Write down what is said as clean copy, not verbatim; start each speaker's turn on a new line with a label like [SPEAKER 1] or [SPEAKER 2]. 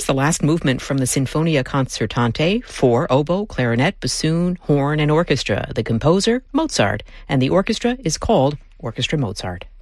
[SPEAKER 1] the last movement from the Sinfonia Concertante for oboe, clarinet, bassoon, horn, and orchestra. The composer, Mozart, and the orchestra is called Orchestra Mozart.